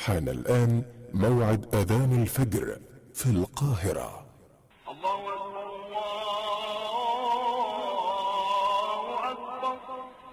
حان الآن موعد أذان الفجر في القاهرة. الله أكبر.